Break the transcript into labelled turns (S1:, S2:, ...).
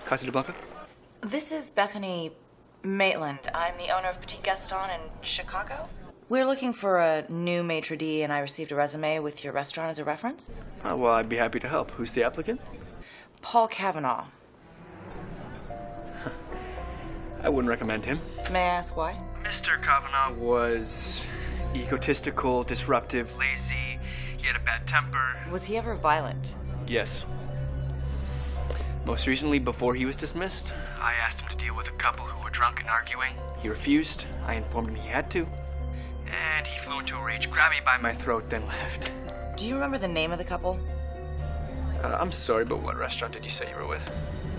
S1: Casa de Blanca?
S2: This is Bethany Maitland. I'm the owner of Petit Gaston in Chicago. We're looking for a new maitre d', and I received a resume with your restaurant as a reference.
S1: Well, I'd be happy to help. Who's the applicant?
S2: Paul Kavanaugh.
S1: I wouldn't recommend him.
S2: May I ask why?
S1: Mr. Kavanaugh was egotistical, disruptive, lazy. He had a bad temper.
S2: Was he ever violent?
S1: Yes. Most recently, before he was dismissed, I asked him to deal with a couple who were drunk and arguing. He refused. I informed him he had to. And he flew into a rage, grabbed me by my throat, then left.
S2: Do you remember the name of the couple?
S1: I'm sorry, but what restaurant did you say you were with?